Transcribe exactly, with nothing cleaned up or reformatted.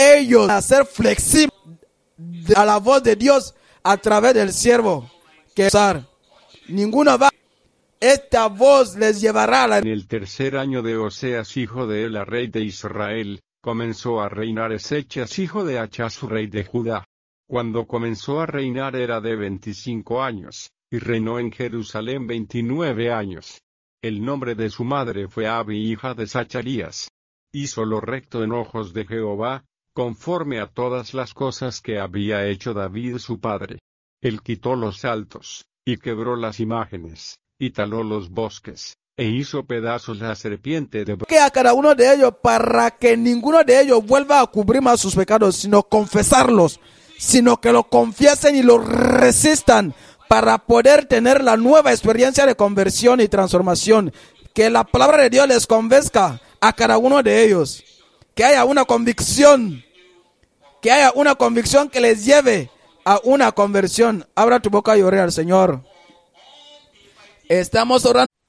ellos a ser flexibles a la voz de Dios a través del siervo que usar. Ninguno va. Esta voz les llevará a la... En el tercer año de Oseas, hijo de Ela, rey de Israel, comenzó a reinar Ezechas, hijo de Achaz, rey de Judá. Cuando comenzó a reinar era de veinticinco años, y reinó en Jerusalén veintinueve años. El nombre de su madre fue Abi, hija de Zacarías. Hizo lo recto en ojos de Jehová, conforme a todas las cosas que había hecho David su padre. Él quitó los altos, y quebró las imágenes, y taló los bosques, e hizo pedazos la serpiente de... Que a cada uno de ellos, para que ninguno de ellos vuelva a cubrir más sus pecados, sino confesarlos, sino que lo confiesen y lo resistan, para poder tener la nueva experiencia de conversión y transformación. Que la palabra de Dios les convenzca a cada uno de ellos. Que haya una convicción. Que haya una convicción que les lleve a una conversión. Abra tu boca y ore al Señor. Estamos orando.